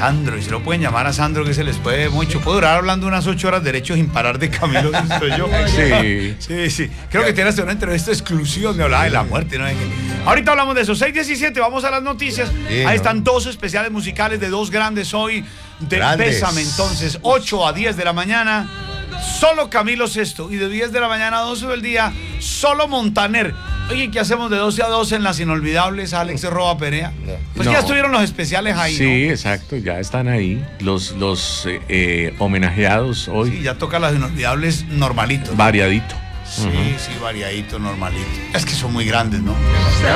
Sandro, y si no pueden llamar a Sandro, que se les puede mucho. Puedo durar hablando unas 8 horas derecho sin parar de Camilo, estoy yo. Sí. Creo que tiene hasta una entrevista exclusiva donde hablaba de la muerte, ¿no? Ahorita hablamos de eso. 6:17, vamos a las noticias. Ahí están dos especiales musicales de dos grandes hoy. Bésame, entonces, 8 a 10 de la mañana, solo Camilo Sesto. Y de 10 de la mañana a 12 del día, solo Montaner. Oye, ¿qué hacemos de 12 a 12 en las inolvidables, Alex Roa Perea? Pues ya estuvieron los especiales ahí, sí, ¿no? Exacto, ya están ahí los homenajeados hoy. Sí, ya toca las inolvidables normalito, ¿no? Variadito. Sí, variadito, normalito. Es que son muy grandes, ¿no?